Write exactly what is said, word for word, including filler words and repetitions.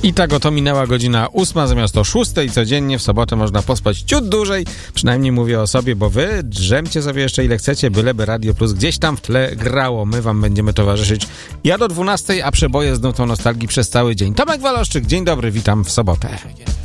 I tak oto minęła godzina ósma zamiast o szóstej. Codziennie w sobotę można pospać ciut dłużej. Przynajmniej mówię o sobie, bo wy drzemcie sobie jeszcze ile chcecie, byleby Radio Plus gdzieś tam w tle grało. My wam będziemy towarzyszyć ja do dwunastej, a przeboje z nutą nostalgii przez cały dzień. Tomek Waloszczyk, dzień dobry, witam w sobotę.